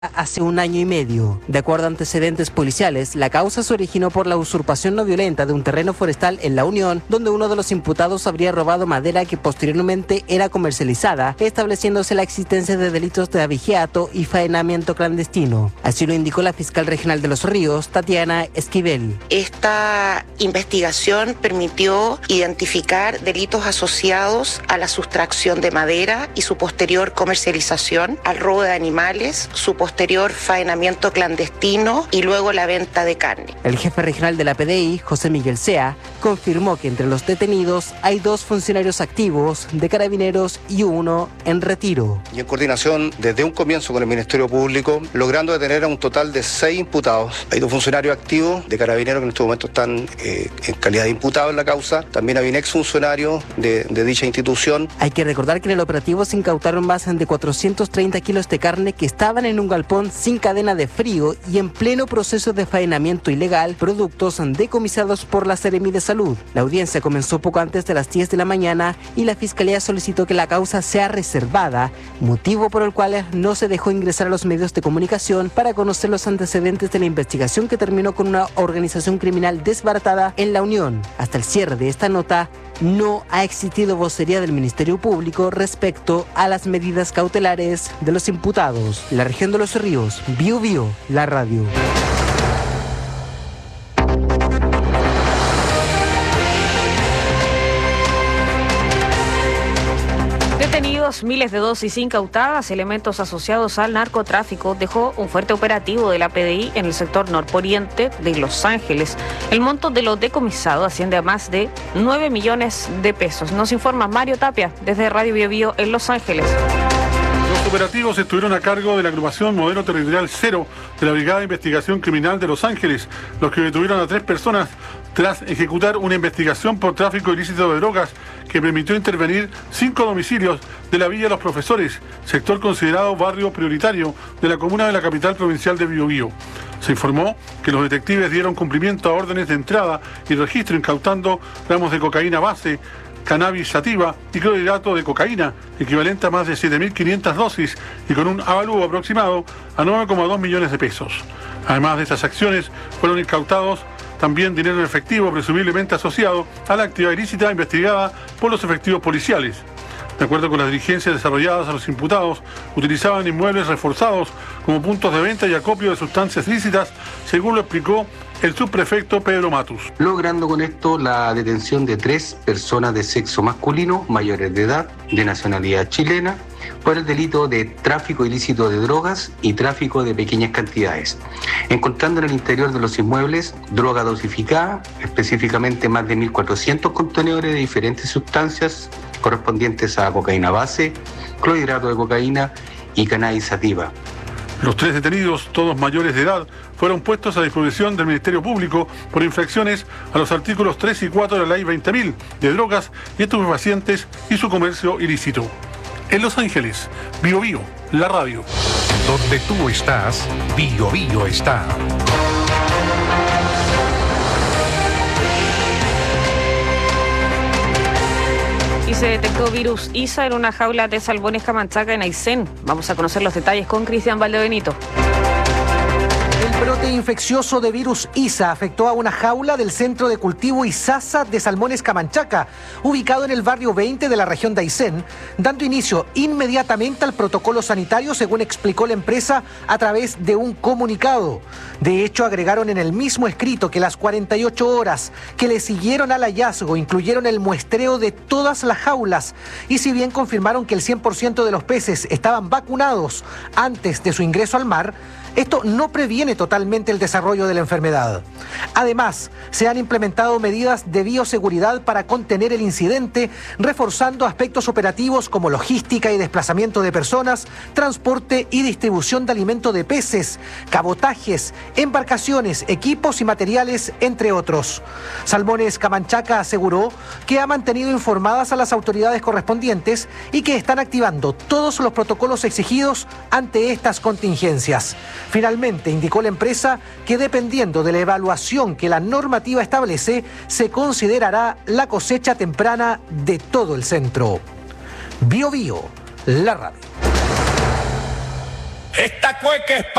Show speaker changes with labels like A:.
A: hace 1 año y medio. De acuerdo a antecedentes policiales, la causa se originó por la usurpación no violenta de un terreno forestal en La Unión, donde uno de los imputados habría robado madera que posteriormente era comercializada, estableciéndose la existencia de delitos de abigeato y faenamiento clandestino. Así lo indicó la fiscal regional de Los Ríos, Tatiana Esquivel.
B: Esta investigación permitió identificar delitos asociados a la sustracción de madera y su posterior comercialización, al robo de animales, su posterior faenamiento clandestino y luego la venta de carne.
A: El jefe regional de la PDI, José Miguel Sea, confirmó que entre los detenidos hay 2 funcionarios activos de Carabineros y 1 en retiro.
C: Y en coordinación desde un comienzo con el Ministerio Público, logrando detener a un total de 6 imputados. Hay 2 funcionarios activos de Carabineros que en este momento están en calidad de imputados en la causa. También hay un exfuncionario de dicha institución.
A: Hay que recordar que en el operativo se incautaron más de 430 kilos de carne que estaban en un galpón sin cadena de frío y en pleno proceso de faenamiento ilegal, productos decomisados por la Seremi de Salud. La audiencia comenzó poco antes de las 10 de la mañana y la Fiscalía solicitó que la causa sea reservada, motivo por el cual no se dejó ingresar a los medios de comunicación para conocer los antecedentes de la investigación que terminó con una organización criminal desbaratada en La Unión. Hasta el cierre de esta nota, no ha existido vocería del Ministerio Público respecto a las medidas cautelares de los imputados. La región de Los Ríos, Biobío, la radio.
D: Detenidos, miles de dosis incautadas, elementos asociados al narcotráfico, dejó un fuerte operativo de la PDI en el sector norponiente de Los Ángeles. El monto de lo decomisado asciende a más de 9 millones de pesos. Nos informa Mario Tapia desde Radio Biobío en Los Ángeles.
E: Los operativos estuvieron a cargo de la agrupación Modelo Territorial Cero de la Brigada de Investigación Criminal de Los Ángeles, los que detuvieron a 3 personas tras ejecutar una investigación por tráfico ilícito de drogas que permitió intervenir 5 domicilios de la Villa Los Profesores, sector considerado barrio prioritario de la comuna de la capital provincial de Biobío. Se informó que los detectives dieron cumplimiento a órdenes de entrada y registro incautando gramos de cocaína base, cannabis sativa y clorhidrato de cocaína, equivalente a más de 7.500 dosis y con un avalúo aproximado a 9,2 millones de pesos. Además de estas acciones, fueron incautados también dinero en efectivo presumiblemente asociado a la actividad ilícita investigada por los efectivos policiales. De acuerdo con las diligencias desarrolladas a los imputados, utilizaban inmuebles reforzados como puntos de venta y acopio de sustancias ilícitas, según lo explicó el subprefecto Pedro Matus.
F: Logrando con esto la detención de 3 personas de sexo masculino, mayores de edad, de nacionalidad chilena, por el delito de tráfico ilícito de drogas y tráfico de pequeñas cantidades, encontrando en el interior de los inmuebles droga dosificada, específicamente más de 1.400 contenedores de diferentes sustancias correspondientes a cocaína base, clorhidrato de cocaína y cannabis sativa.
E: Los 3 detenidos, todos mayores de edad, fueron puestos a disposición del Ministerio Público por infracciones a los artículos 3 y 4 de la Ley 20.000 de drogas y estupefacientes y su comercio ilícito. En Los Ángeles, Biobío, la radio.
G: Donde tú estás, Biobío está.
D: Y se detectó virus ISA en una jaula de salmones Camanchaca en Aysén. Vamos a conocer los detalles con Cristian Valdebenito.
H: El brote infeccioso de virus ISA afectó a una jaula del Centro de Cultivo Isasa de Salmones Camanchaca, ubicado en el barrio 20 de la región de Aysén, dando inicio inmediatamente al protocolo sanitario, según explicó la empresa a través de un comunicado. De hecho, agregaron en el mismo escrito que las 48 horas que le siguieron al hallazgo incluyeron el muestreo de todas las jaulas y si bien confirmaron que el 100% de los peces estaban vacunados antes de su ingreso al mar, esto no previene totalmente el desarrollo de la enfermedad. Además, se han implementado medidas de bioseguridad para contener el incidente, reforzando aspectos operativos como logística y desplazamiento de personas, transporte y distribución de alimento de peces, cabotajes, embarcaciones, equipos y materiales, entre otros. Salmones Camanchaca aseguró que ha mantenido informadas a las autoridades correspondientes y que están activando todos los protocolos exigidos ante estas contingencias. Finalmente, indicó la empresa que dependiendo de la evaluación que la normativa establece, se considerará la cosecha temprana de todo el centro. Biobío, la radio.
I: Esta cueca es